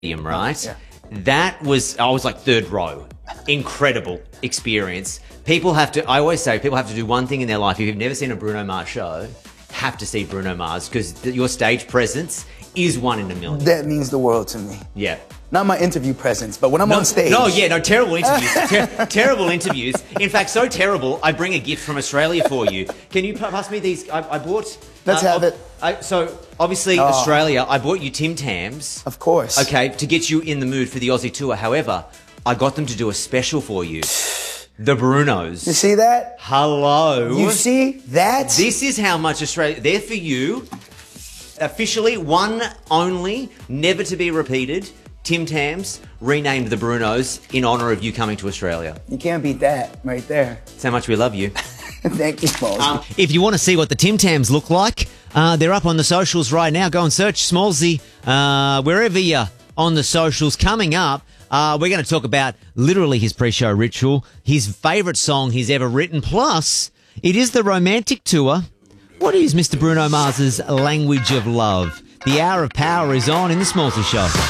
Stadium, right? Yeah. That was, I was like third row. Incredible experience. I always say people have to do one thing in their life. If you've never seen a Bruno Mars show, have to see Bruno Mars because your stage presence is one in a million. That means the world to me. Yeah. Not my interview presence, but when I'm on stage. Terrible interviews. Terrible interviews. In fact, so terrible, I bring a gift from Australia for you. Can you pass me these? I bought... Let's have it. So, obviously, Australia, I bought you Tim Tams. Of course. Okay, to get you in the mood for the Aussie tour. However, I got them to do a special for you. The Brunos. You see that? Hello. You see that? This is how much Australia... They're for you. Officially, one only, never to be repeated. Tim Tams, renamed the Brunos in honour of you coming to Australia. You can't beat that right there. That's how much we love you. Thank you, Smallsy. If you want to see what the Tim Tams look like, they're up on the socials right now. Go and search Smallsy wherever you're on the socials. Coming up, we're going to talk about literally his pre-show ritual, his favourite song he's ever written, plus it is the romantic tour. What is Mr. Bruno Mars's language of love? The Hour of Power is on in the Smallsy Show.